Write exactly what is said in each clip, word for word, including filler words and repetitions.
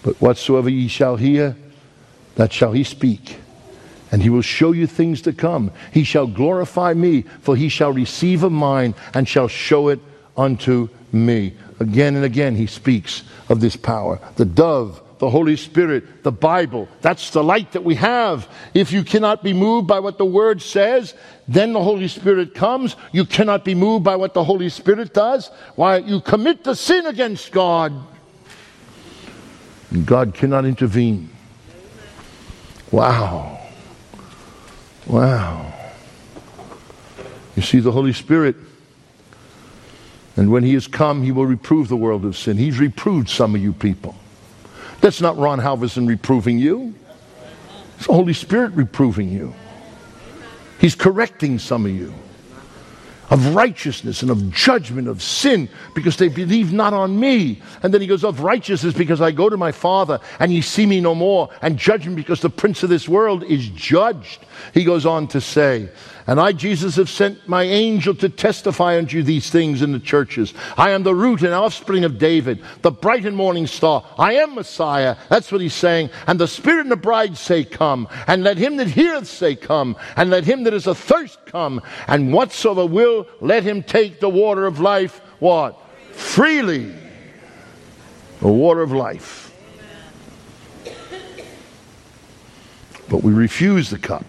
But whatsoever ye shall hear, that shall he speak. And he will show you things to come. He shall glorify me, for he shall receive of mine, and shall show it unto me. Again and again he speaks of this power. The dove, the Holy Spirit, the Bible. That's the light that we have. If you cannot be moved by what the Word says, then the Holy Spirit comes. You cannot be moved by what the Holy Spirit does. Why, you commit the sin against God. And God cannot intervene. Wow. Wow. You see, the Holy Spirit, and when he has come, he will reprove the world of sin. He's reproved some of you people. That's not Ron Halverson reproving you. It's the Holy Spirit reproving you. He's correcting some of you of righteousness and of judgment, of sin, because they believe not on me. And then he goes, of righteousness, because I go to my Father and ye see me no more, and judgment, because the prince of this world is judged. He goes on to say, and I, Jesus, have sent my angel to testify unto you these things in the churches. I am the root and offspring of David, the bright and morning star. I am Messiah. That's what he's saying. And the Spirit and the bride say, come. And let him that heareth say, come. And let him that is athirst come. And whatsoever will, let him take the water of life, what? Freely. The water of life. But we refuse the cup.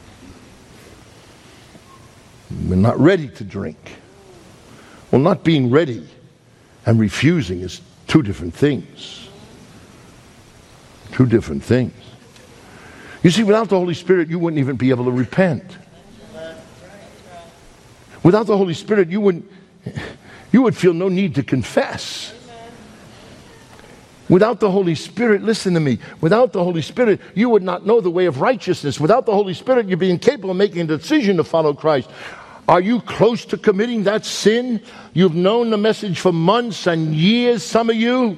We're not ready to drink. Well, not being ready and refusing is two different things. Two different things. You see, without the Holy Spirit, you wouldn't even be able to repent. Without the Holy Spirit, you wouldn't, you would feel no need to confess. Without the Holy Spirit, listen to me, without the Holy Spirit, you would not know the way of righteousness. Without the Holy Spirit, you'd be incapable of making a decision to follow Christ. Are you close to committing that sin? You've known the message for months and years, some of you.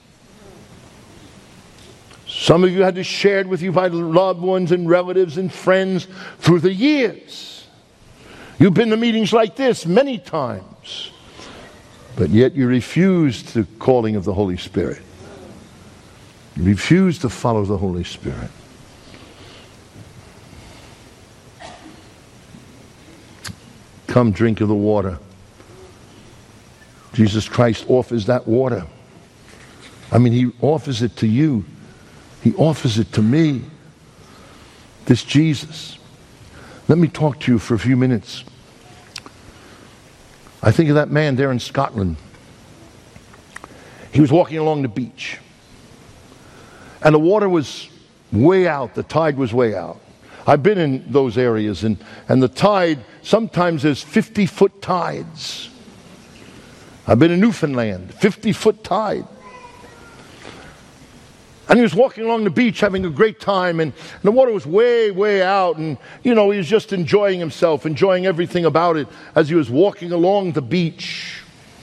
Some of you had to share it with you by loved ones and relatives and friends through the years. You've been to meetings like this many times. But yet you refuse the calling of the Holy Spirit. You refuse to follow the Holy Spirit. Come drink of the water. Jesus Christ offers that water. I mean, he offers it to you. He offers it to me. This Jesus. Let me talk to you for a few minutes. I think of that man there in Scotland. He was walking along the beach. And the water was way out. The tide was way out. I've been in those areas, and, and the tide, sometimes there's fifty-foot tides. I've been in Newfoundland, fifty-foot tide. And he was walking along the beach having a great time, and, and the water was way, way out, and, you know, he was just enjoying himself, enjoying everything about it as he was walking along the beach.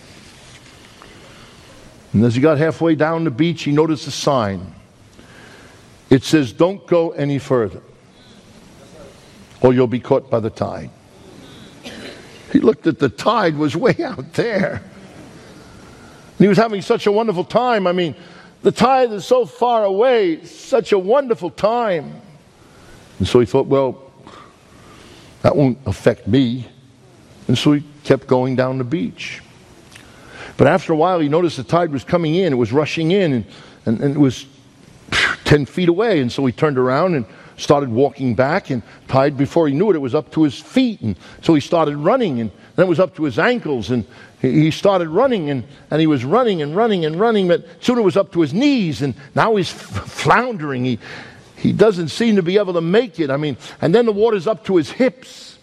And as he got halfway down the beach, he noticed a sign. It says, don't go any further, or you'll be caught by the tide. He looked at the tide, was way out there. And he was having such a wonderful time. I mean, the tide is so far away, such a wonderful time. And so he thought, well, that won't affect me. And so he kept going down the beach. But after a while, he noticed the tide was coming in. It was rushing in, and, and, and it was ten feet away. And so he turned around and started walking back, and tide, before he knew it, it was up to his feet. And so he started running, and then it was up to his ankles, and he started running, and, and he was running and running and running, but soon it was up to his knees, and now he's f- floundering. He, he doesn't seem to be able to make it. I mean, and then the water's up to his hips.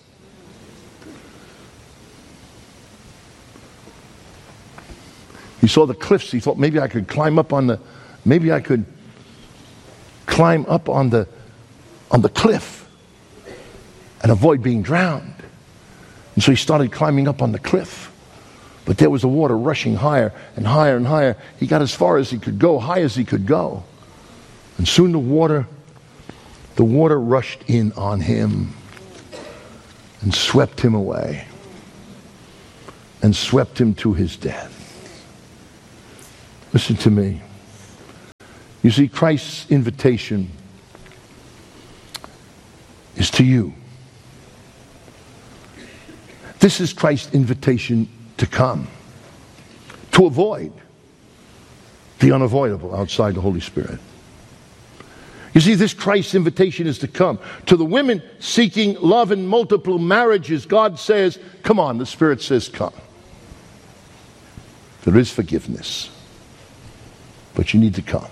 He saw the cliffs. He thought, maybe I could climb up on the, maybe I could climb up on the, on the cliff and avoid being drowned. And so he started climbing up on the cliff. But there was the water rushing higher and higher and higher. He got as far as he could go, high as he could go. And soon the water, the water rushed in on him and swept him away and swept him to his death. Listen to me. You see, Christ's invitation is to you. This is Christ's invitation to come, to avoid the unavoidable outside the Holy Spirit. You see, this Christ's invitation is to come. To the women seeking love in multiple marriages, God says, come on, the Spirit says, come. There is forgiveness, but you need to come.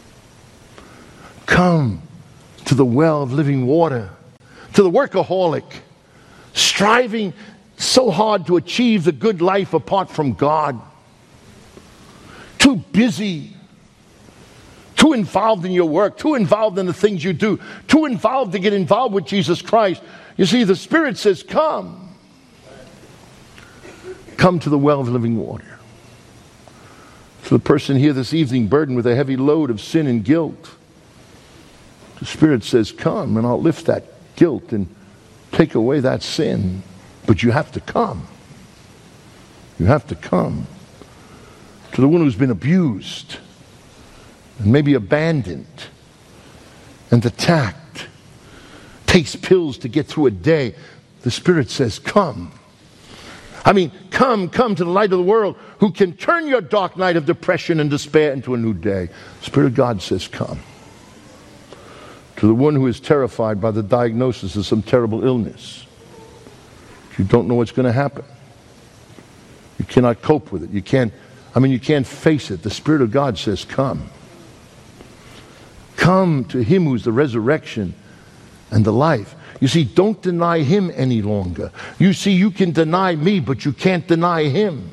Come to the well of living water, to the workaholic, striving so hard to achieve the good life apart from God. Too busy, too involved in your work, too involved in the things you do, too involved to get involved with Jesus Christ. You see, the Spirit says, come. Come to the well of living water. To the person here this evening burdened with a heavy load of sin and guilt, the Spirit says, come, and I'll lift that guilt and take away that sin. But you have to come. You have to come. To the one who's been abused and maybe abandoned and attacked, takes pills to get through a day, the Spirit says, come. I mean, come, come to the light of the world who can turn your dark night of depression and despair into a new day. The Spirit of God says, come. To the one who is terrified by the diagnosis of some terrible illness. You don't know what's going to happen. You cannot cope with it. You can't, I mean, you can't face it. The Spirit of God says, come. Come to Him who's the resurrection and the life. You see, don't deny Him any longer. You see, you can deny me, but you can't deny Him.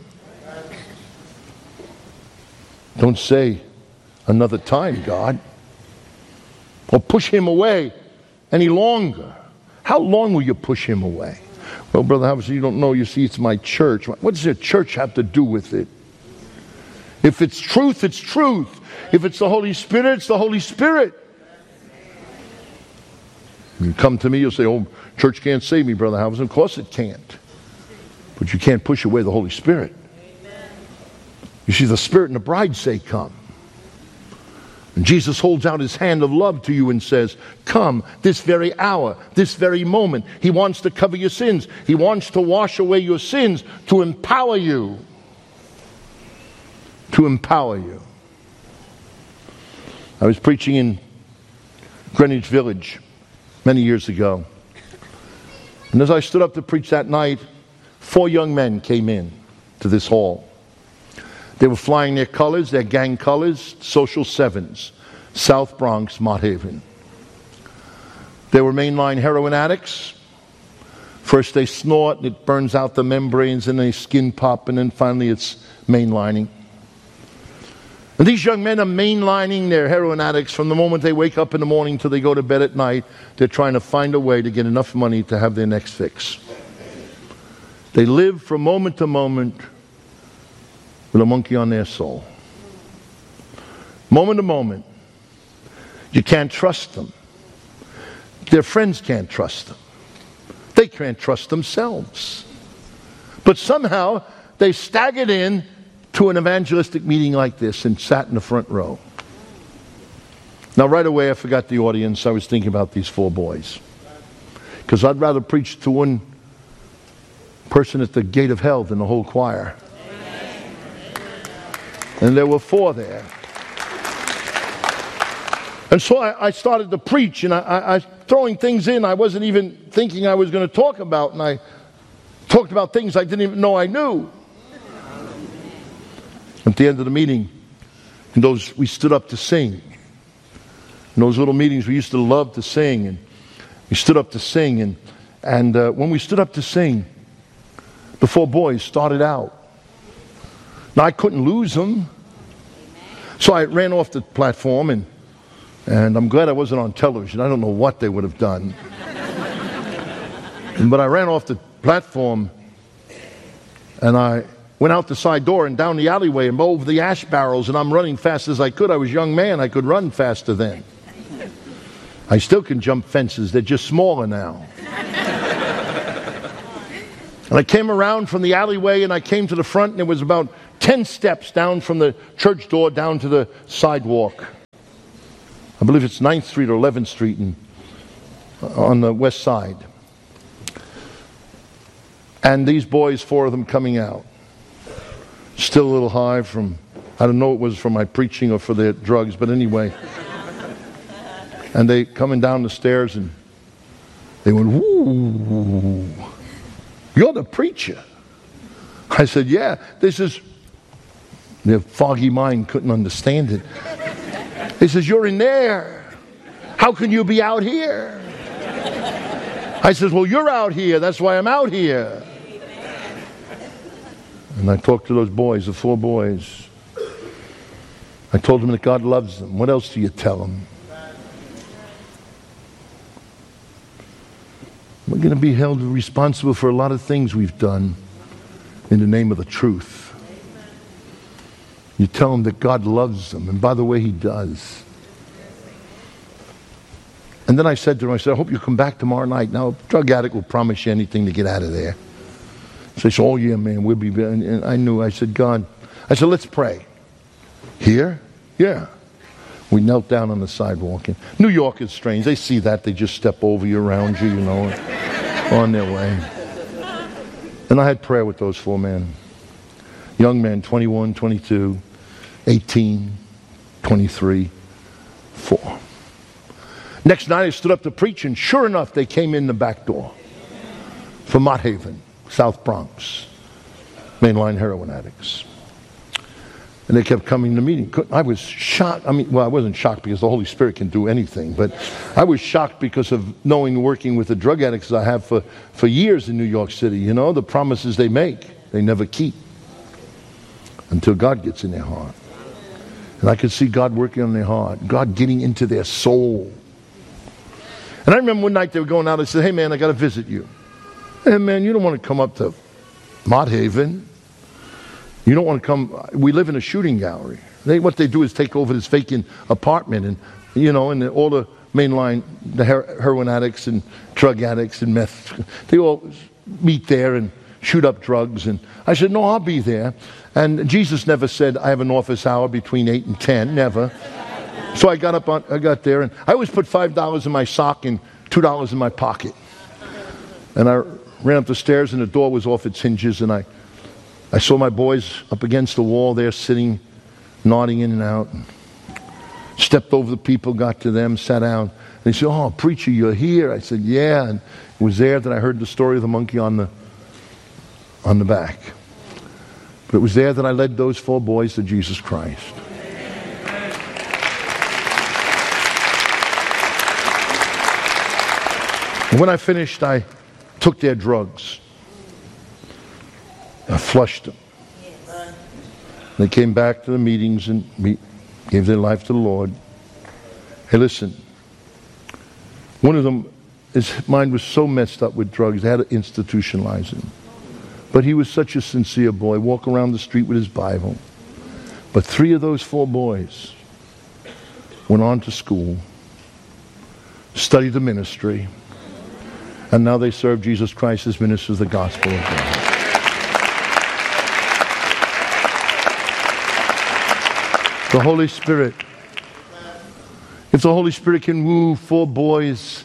Don't say another time, God, or push Him away any longer. How long will you push Him away? Well, Brother Howard, you don't know. You see, it's my church. What does your church have to do with it? If it's truth, it's truth. If it's the Holy Spirit, it's the Holy Spirit. You come to me, you'll say, oh, church can't save me, Brother Howard. Of course it can't. But you can't push away the Holy Spirit. Amen. You see, the Spirit and the bride say, come. And Jesus holds out His hand of love to you and says, come this very hour, this very moment. He wants to cover your sins. He wants to wash away your sins, to empower you. To empower you. I was preaching in Greenwich Village many years ago. And as I stood up to preach that night, four young men came in to this hall. They were flying their colors, their gang colors, Social Sevens, South Bronx, Mott Haven. They were mainline heroin addicts. First they snort, and it burns out the membranes, and they skin pop, and then finally it's mainlining. And these young men are mainlining their heroin addicts from the moment they wake up in the morning till they go to bed at night. They're trying to find a way to get enough money to have their next fix. They live from moment to moment with a monkey on their soul. Moment to moment. You can't trust them. Their friends can't trust them. They can't trust themselves. But somehow they staggered in to an evangelistic meeting like this and sat in the front row. Now right away I forgot the audience. I was thinking about these four boys. Because I'd rather preach to one person at the gate of hell than the whole choir. And there were four there. And so I, I started to preach, and I, I, I throwing things in I wasn't even thinking I was going to talk about, and I talked about things I didn't even know I knew. At the end of the meeting, in those we stood up to sing. In those little meetings we used to love to sing, and we stood up to sing, and and uh, when we stood up to sing, the four boys started out. Now I couldn't lose them, so I ran off the platform, and and I'm glad I wasn't on television. I don't know what they would have done. But I ran off the platform, and I went out the side door and down the alleyway and over the ash barrels, and I'm running fast as I could. I was a young man. I could run faster then. I still can jump fences. They're just smaller now. And I came around from the alleyway, and I came to the front, and it was about ten steps down from the church door down to the sidewalk. believe it's ninth Street or eleventh Street in, on the west side. And these boys, four of them coming out. Still a little high from, I don't know if it was from my preaching or for their drugs, but anyway. And they coming down the stairs and they went, "Woo, you're the preacher." I said, "Yeah." This is, their foggy mind couldn't understand it. He says, "You're in there. How can you be out here?" I said, "Well, you're out here. That's why I'm out here." And I talked to those boys, the four boys. I told them that God loves them. What else do you tell them? We're going to be held responsible for a lot of things we've done in the name of the truth. You tell them that God loves them, and by the way, He does. And then I said to them, I said, "I hope you come back tomorrow night." Now, a drug addict will promise you anything to get out of there. So he said, "Oh yeah, man, we'll be," and I knew, I said, "God," I said, "Let's pray." Here? Yeah. We knelt down on the sidewalk. And New York is strange. They see that. They just step over you, around you, you know, on their way. And I had prayer with those four men. Young men, twenty-one, twenty-two, eighteen, twenty-three, four. Next night I stood up to preach, and sure enough, they came in the back door from Mott Haven, South Bronx, mainline heroin addicts. And they kept coming to the meeting. I was shocked. I mean, well, I wasn't shocked because the Holy Spirit can do anything, but I was shocked because of knowing, working with the drug addicts I have for, for years in New York City. You know, the promises they make, they never keep until God gets in their heart. And I could see God working on their heart, God getting into their soul. And I remember one night they were going out, I said, "Hey man, I got to visit you." "Hey man, you don't want to come up to Mott Haven. You don't want to come, we live in a shooting gallery." They, what they do is take over this vacant apartment, and you know, and the, all the mainline, the her, heroin addicts and drug addicts and meth, they all meet there and shoot up drugs. And I said, "No, I'll be there." And Jesus never said, "I have an office hour between eight and ten, never. So I got up on, I got there, and I always put five dollars in my sock and two dollars in my pocket. And I ran up the stairs, and the door was off its hinges, and I, I saw my boys up against the wall there, sitting, nodding in and out. Stepped over the people, got to them, sat down. And they said, "Oh, preacher, you're here." I said, "Yeah." And it was there that I heard the story of the monkey on the on the back. But it was there that I led those four boys to Jesus Christ. And when I finished, I took their drugs. I flushed them. They came back to the meetings and me, gave their life to the Lord. Hey, listen. One of them, his mind was so messed up with drugs, they had to institutionalize him. But he was such a sincere boy, walk around the street with his Bible. But three of those four boys went on to school, studied the ministry, and now they serve Jesus Christ as ministers of the gospel of God. The Holy Spirit. If the Holy Spirit can woo four boys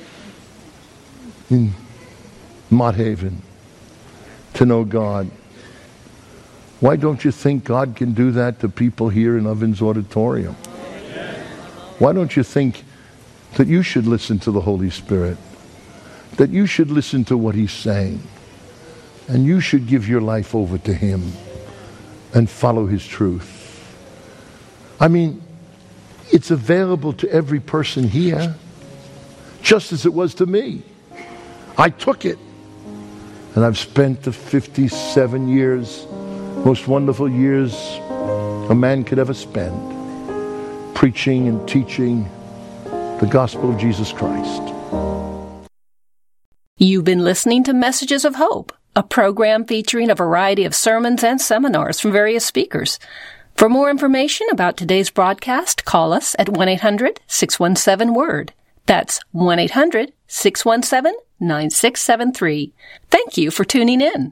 in Mott Haven to know God, why don't you think God can do that to people here in Ovens Auditorium? Why don't you think that you should listen to the Holy Spirit? That you should listen to what He's saying? And you should give your life over to Him and follow His truth. I mean, it's available to every person here, just as it was to me. I took it. And I've spent the fifty-seven years, most wonderful years a man could ever spend, preaching and teaching the gospel of Jesus Christ. You've been listening to Messages of Hope, a program featuring a variety of sermons and seminars from various speakers. For more information about today's broadcast, call us at one eight hundred six one seven word. That's one eight hundred six one seven nine six seven three. Thank you for tuning in.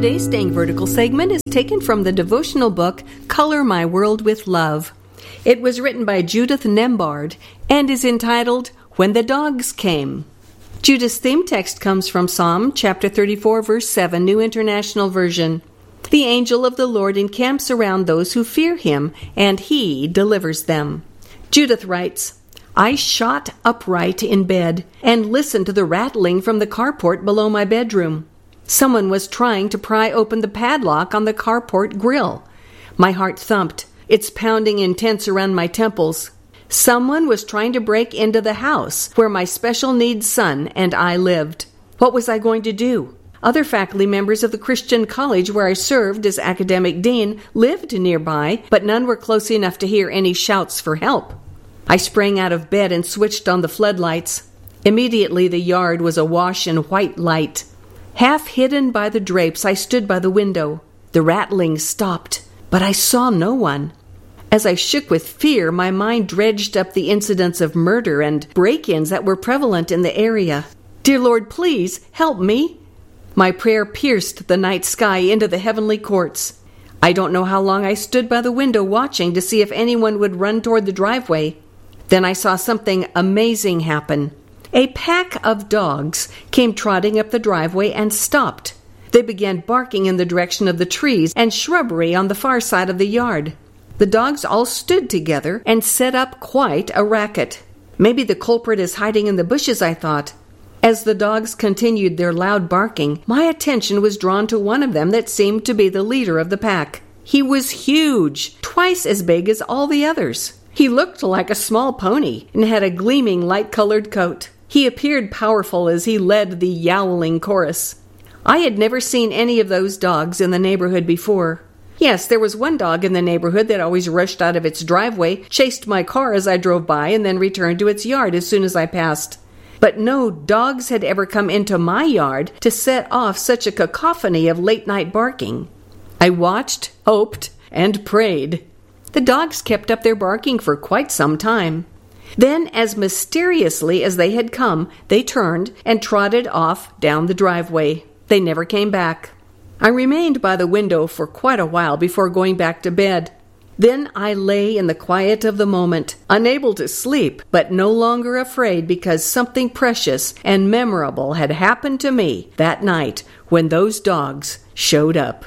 Today's Staying Vertical segment is taken from the devotional book, Color My World with Love. It was written by Judith Nembard and is entitled, When the Dogs Came. Judith's theme text comes from Psalm chapter thirty-four, verse seven, New International Version. The angel of the Lord encamps around those who fear him, and he delivers them. Judith writes, I shot upright in bed and listened to the rattling from the carport below my bedroom. Someone was trying to pry open the padlock on the carport grill. My heart thumped, its pounding intense around my temples. Someone was trying to break into the house where my special needs son and I lived. What was I going to do? Other faculty members of the Christian college where I served as academic dean lived nearby, but none were close enough to hear any shouts for help. I sprang out of bed and switched on the floodlights. Immediately the yard was awash in white light. Half hidden by the drapes, I stood by the window. The rattling stopped, but I saw no one. As I shook with fear, my mind dredged up the incidents of murder and break-ins that were prevalent in the area. Dear Lord, please help me. My prayer pierced the night sky into the heavenly courts. I don't know how long I stood by the window watching to see if anyone would run toward the driveway. Then I saw something amazing happen. A pack of dogs came trotting up the driveway and stopped. They began barking in the direction of the trees and shrubbery on the far side of the yard. The dogs all stood together and set up quite a racket. Maybe the culprit is hiding in the bushes, I thought. As the dogs continued their loud barking, my attention was drawn to one of them that seemed to be the leader of the pack. He was huge, twice as big as all the others. He looked like a small pony and had a gleaming light-colored coat. He appeared powerful as he led the yowling chorus. I had never seen any of those dogs in the neighborhood before. Yes, there was one dog in the neighborhood that always rushed out of its driveway, chased my car as I drove by, and then returned to its yard as soon as I passed. But no dogs had ever come into my yard to set off such a cacophony of late-night barking. I watched, hoped, and prayed. The dogs kept up their barking for quite some time. Then, as mysteriously as they had come, they turned and trotted off down the driveway. They never came back. I remained by the window for quite a while before going back to bed. Then I lay in the quiet of the moment, unable to sleep, but no longer afraid because something precious and memorable had happened to me that night when those dogs showed up.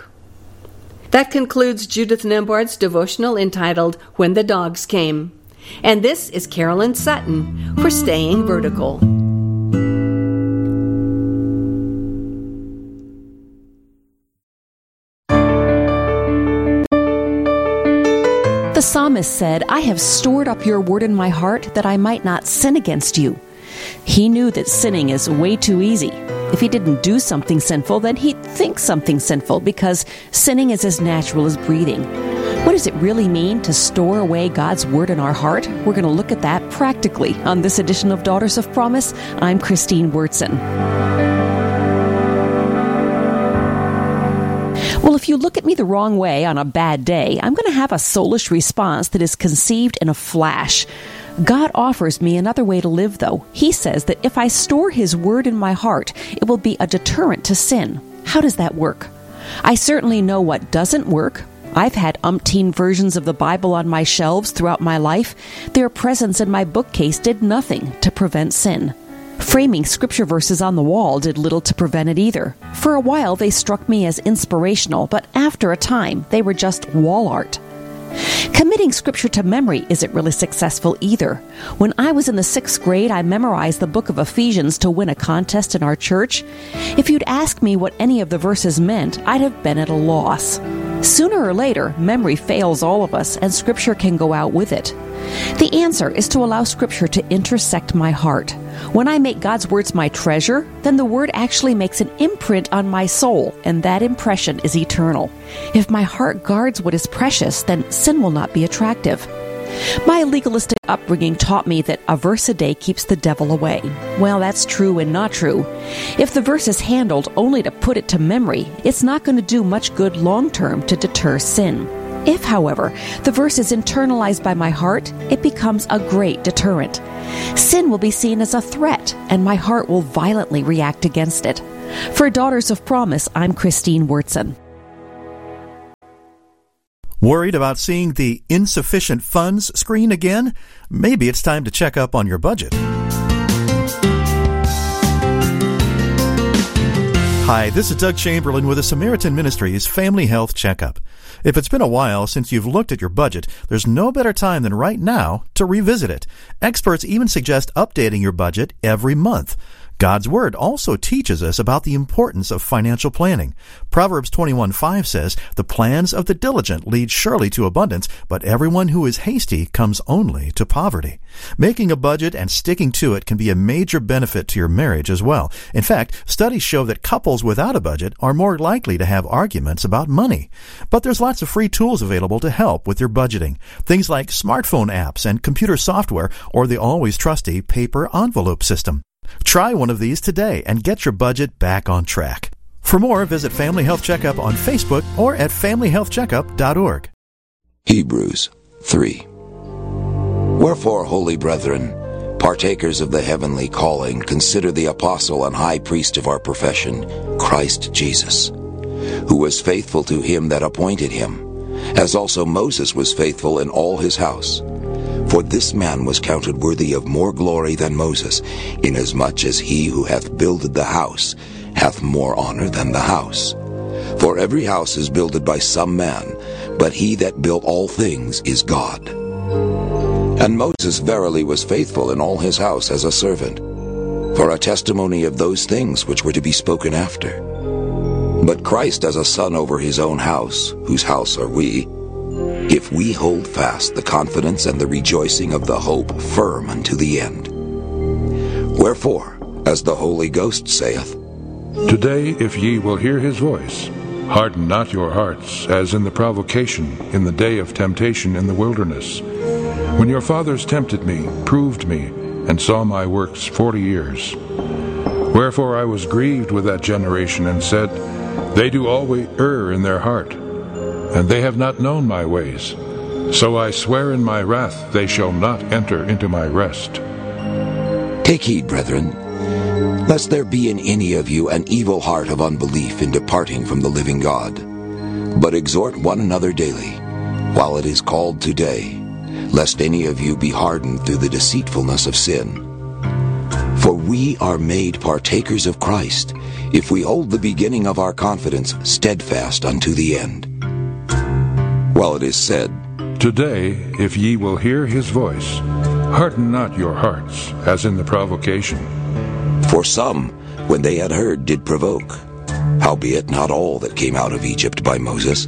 That concludes Judith Nembard's devotional entitled, When the Dogs Came. And this is Carolyn Sutton for Staying Vertical. The psalmist said, I have stored up your word in my heart that I might not sin against you. He knew that sinning is way too easy. If he didn't do something sinful, then he'd think something sinful because sinning is as natural as breathing. What does it really mean to store away God's word in our heart? We're going to look at that practically on this edition of Daughters of Promise. I'm Christine Wurtson. Well, if you look at me the wrong way on a bad day, I'm going to have a soulish response that is conceived in a flash. God offers me another way to live, though. He says that if I store His word in my heart, it will be a deterrent to sin. How does that work? I certainly know what doesn't work. I've had umpteen versions of the Bible on my shelves throughout my life. Their presence in my bookcase did nothing to prevent sin. Framing scripture verses on the wall did little to prevent it either. For a while, they struck me as inspirational, but after a time, they were just wall art. Committing scripture to memory isn't really successful either. When I was in the sixth grade, I memorized the book of Ephesians to win a contest in our church. If you'd asked me what any of the verses meant, I'd have been at a loss. Sooner or later, memory fails all of us, and scripture can go out with it. The answer is to allow scripture to intersect my heart. When I make God's words my treasure, then the word actually makes an imprint on my soul, and that impression is eternal. If my heart guards what is precious, then sin will not be attractive. My legalistic upbringing taught me that a verse a day keeps the devil away. Well, that's true and not true. If the verse is handled only to put it to memory, it's not going to do much good long-term to deter sin. If, however, the verse is internalized by my heart, it becomes a great deterrent. Sin will be seen as a threat, and my heart will violently react against it. For Daughters of Promise, I'm Christine Wurtson. Worried about seeing the insufficient funds screen again? Maybe it's time to check up on your budget. Hi, this is Doug Chamberlain with the Samaritan Ministries Family Health Checkup. If it's been a while since you've looked at your budget, there's no better time than right now to revisit it. Experts even suggest updating your budget every month. God's Word also teaches us about the importance of financial planning. Proverbs twenty-one five says, "The plans of the diligent lead surely to abundance, but everyone who is hasty comes only to poverty." Making a budget and sticking to it can be a major benefit to your marriage as well. In fact, studies show that couples without a budget are more likely to have arguments about money. But there's lots of free tools available to help with your budgeting. Things like smartphone apps and computer software, or the always trusty paper envelope system. Try one of these today and get your budget back on track. For more, visit Family Health Checkup on Facebook or at family health checkup dot org. Hebrews three. Wherefore, holy brethren, partakers of the heavenly calling, consider the apostle and high priest of our profession, Christ Jesus, who was faithful to him that appointed him, as also Moses was faithful in all his house. For this man was counted worthy of more glory than Moses, inasmuch as he who hath builded the house hath more honor than the house. For every house is builded by some man, but he that built all things is God. And Moses verily was faithful in all his house as a servant, for a testimony of those things which were to be spoken after. But Christ as a son over his own house, whose house are we, if we hold fast the confidence and the rejoicing of the hope firm unto the end. Wherefore, as the Holy Ghost saith, Today, if ye will hear his voice, harden not your hearts, as in the provocation in the day of temptation in the wilderness, when your fathers tempted me, proved me, and saw my works forty years. Wherefore I was grieved with that generation, and said, They do always err in their heart, and they have not known my ways. So I swear in my wrath, they shall not enter into my rest. Take heed, brethren, lest there be in any of you an evil heart of unbelief in departing from the living God. But exhort one another daily, while it is called today, lest any of you be hardened through the deceitfulness of sin. For we are made partakers of Christ, if we hold the beginning of our confidence steadfast unto the end. While it is said, Today, if ye will hear his voice, harden not your hearts, as in the provocation. For some, when they had heard, did provoke, howbeit not all that came out of Egypt by Moses.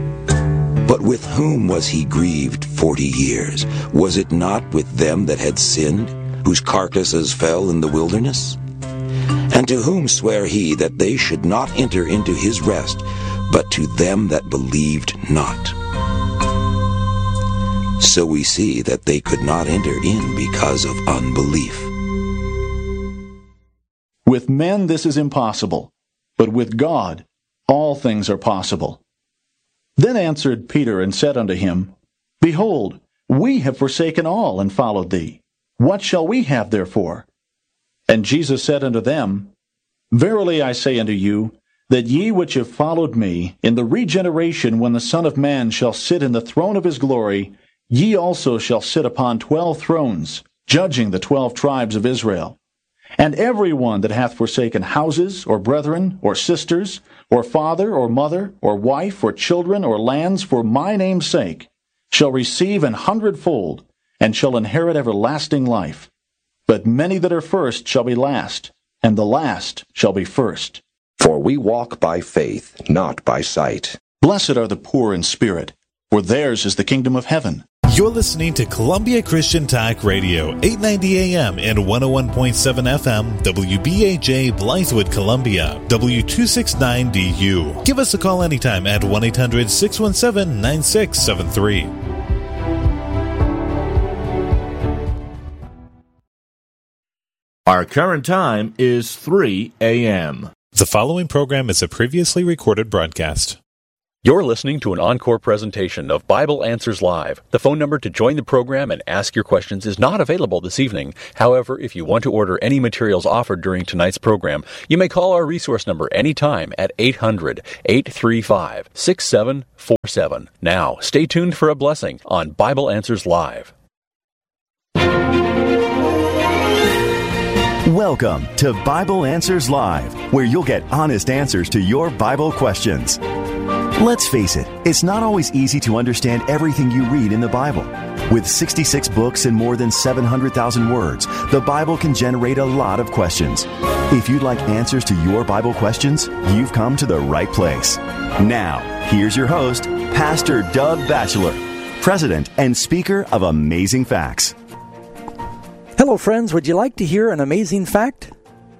But with whom was he grieved forty years? Was it not with them that had sinned, whose carcasses fell in the wilderness? And to whom sware he that they should not enter into his rest, but to them that believed not? So we see that they could not enter in because of unbelief. With men this is impossible, but with God all things are possible. Then answered Peter and said unto him, Behold, we have forsaken all and followed thee. What shall we have therefore? And Jesus said unto them, Verily I say unto you, that ye which have followed me, in the regeneration when the Son of Man shall sit in the throne of his glory, ye also shall sit upon twelve thrones, judging the twelve tribes of Israel. And every one that hath forsaken houses, or brethren, or sisters, or father, or mother, or wife, or children, or lands, for my name's sake, shall receive an hundredfold, and shall inherit everlasting life. But many that are first shall be last, and the last shall be first. For we walk by faith, not by sight. Blessed are the poor in spirit, for theirs is the kingdom of heaven. You're listening to Columbia Christian Talk Radio, eight ninety A M and one oh one point seven F M, W B A J, Blythewood, Columbia, W two sixty-nine D U. Give us a call anytime at one eight hundred six one seven nine six seven three. Our current time is three A M The following program is a previously recorded broadcast. You're listening to an encore presentation of Bible Answers Live. The phone number to join the program and ask your questions is not available this evening. However, if you want to order any materials offered during tonight's program, you may call our resource number anytime at eight hundred, eight three five, six seven four seven. Now, stay tuned for a blessing on Bible Answers Live. Welcome to Bible Answers Live, where you'll get honest answers to your Bible questions. Let's face it, it's not always easy to understand everything you read in the Bible. With sixty-six books and more than seven hundred thousand words, the Bible can generate a lot of questions. If you'd like answers to your Bible questions, you've come to the right place. Now, here's your host, Pastor Doug Batchelor, President and Speaker of Amazing Facts. Hello, friends. Would you like to hear an amazing fact?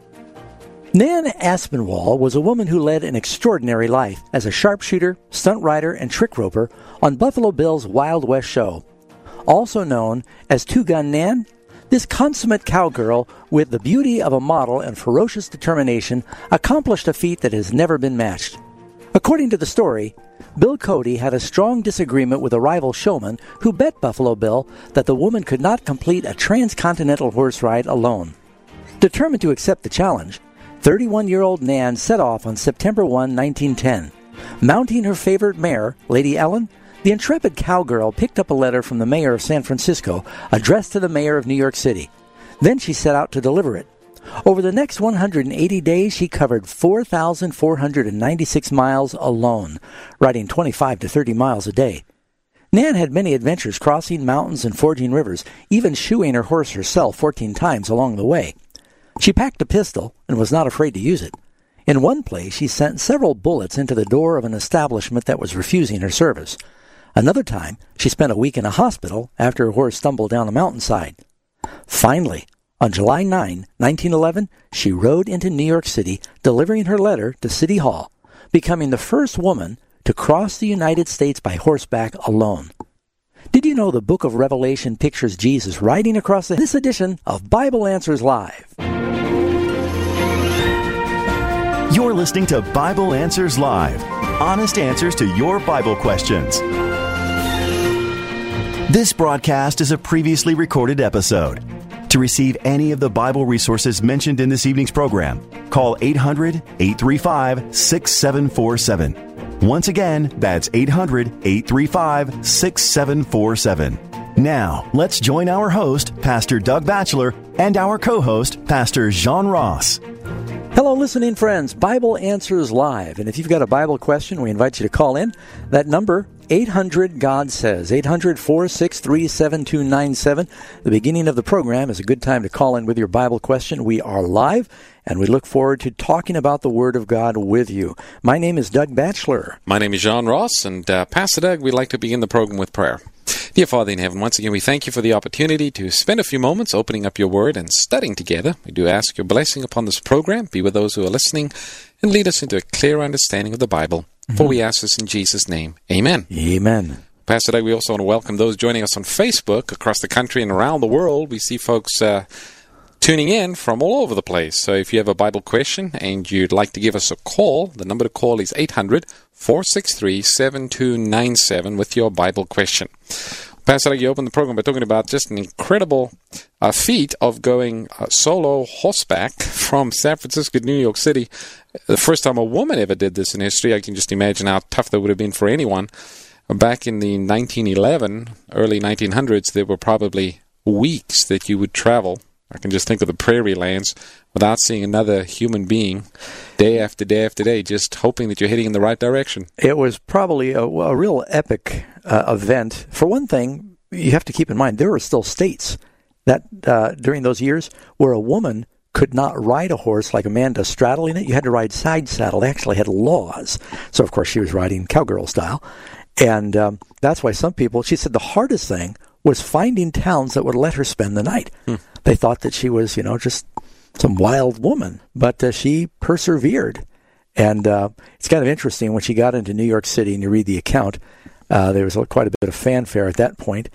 Nan Aspinwall was a woman who led an extraordinary life as a sharpshooter, stunt rider, and trick roper on Buffalo Bill's Wild West show. Also known as Two-Gun Nan, this consummate cowgirl with the beauty of a model and ferocious determination accomplished a feat that has never been matched. According to the story, Bill Cody had a strong disagreement with a rival showman who bet Buffalo Bill that the woman could not complete a transcontinental horse ride alone. Determined to accept the challenge, thirty-one-year-old Nan set off on September first, nineteen ten. Mounting her favorite mare, Lady Ellen, the intrepid cowgirl picked up a letter from the mayor of San Francisco addressed to the mayor of New York City. Then she set out to deliver it. Over the next one hundred eighty days, she covered four thousand four hundred ninety-six miles alone, riding twenty-five to thirty miles a day. Nan had many adventures crossing mountains and fording rivers, even shoeing her horse herself fourteen times along the way. She packed a pistol and was not afraid to use it. In one place, she sent several bullets into the door of an establishment that was refusing her service. Another time, she spent a week in a hospital after her horse stumbled down a mountainside. Finally, on July ninth, nineteen eleven, she rode into New York City, delivering her letter to City Hall, becoming the first woman to cross the United States by horseback alone. Did you know the book of Revelation pictures Jesus riding across the... This edition of Bible Answers Live. You're listening to Bible Answers Live, honest answers to your Bible questions. This broadcast is a previously recorded episode. To receive any of the Bible resources mentioned in this evening's program, call eight hundred, eight three five, six seven four seven. Once again, that's eight hundred, eight three five, six seven four seven. Now, let's join our host, Pastor Doug Batchelor, and our co-host, Pastor Jean Ross. Hello, listening friends. Bible Answers Live. And if you've got a Bible question, we invite you to call in. That number, eight hundred, God says, eight hundred, four six three, seven two nine seven. The beginning of the program is a good time to call in with your Bible question. We are live, and we look forward to talking about the Word of God with you. My name is Doug Batchelor. My name is Jean Ross, and uh, Pastor Doug, we'd like to begin the program with prayer. Dear Father in heaven, once again we thank you for the opportunity to spend a few moments opening up your Word and studying together. We do ask your blessing upon this program, be with those who are listening, and lead us into a clear understanding of the Bible. Mm-hmm. For we ask this in Jesus' name. Amen. Amen. Pastor Doug, we also want to welcome those joining us on Facebook across the country and around the world. We see folks uh, tuning in from all over the place. So if you have a Bible question and you'd like to give us a call, the number to call is eight hundred, four six three, seven two nine seven with your Bible question. Pastor Doug, you opened the program by talking about just an incredible uh, feat of going uh, solo horseback from San Francisco to New York City. The first time a woman ever did this in history. I can just imagine how tough that would have been for anyone. Back in the nineteen eleven, early nineteen hundreds, there were probably weeks that you would travel. I can just think of the prairie lands without seeing another human being day after day after day, just hoping that you're heading in the right direction. It was probably a, a real epic uh, event. For one thing, you have to keep in mind, there were still states that uh, during those years where a woman could not ride a horse like a man does straddling it. You had to ride side saddle. They actually had laws. So, of course, she was riding cowgirl style. And um, that's why some people, she said the hardest thing was finding towns that would let her spend the night. Hmm. They thought that she was, you know, just some wild woman. But uh, she persevered. And uh, it's kind of interesting when she got into New York City and you read the account, uh, there was quite a bit of fanfare at that point.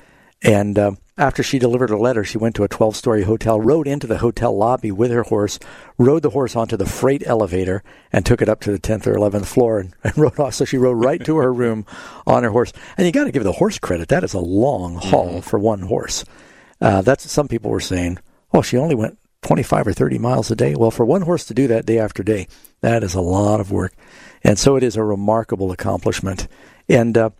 And uh, after she delivered her letter, she went to a twelve-story hotel, rode into the hotel lobby with her horse, rode the horse onto the freight elevator, and took it up to the tenth or eleventh floor and, and rode off. So she rode right to her room on her horse. And you got to give the horse credit. That is a long haul mm-hmm. for one horse. Uh, that's some people were saying, oh, she only went twenty-five or thirty miles a day. Well, for one horse to do that day after day, that is a lot of work. And so it is a remarkable accomplishment. And uh,